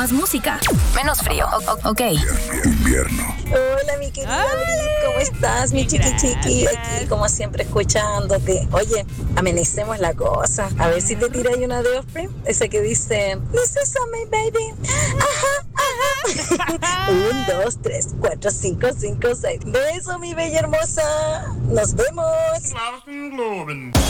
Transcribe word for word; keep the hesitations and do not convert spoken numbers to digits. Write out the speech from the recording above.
Más música, menos frío, o- o- ok. Invierno. Hola, mi querida Bri, ¿cómo estás, mi chiqui chiqui? Aquí, como siempre, escuchándote. Oye, amenicemos la cosa. A ver si te tiras una de Offspring, esa que dice, This is me, baby. Ajá, ajá. Un, dos, tres, cuatro, cinco, cinco, seis. Beso, mi bella hermosa. Nos vemos.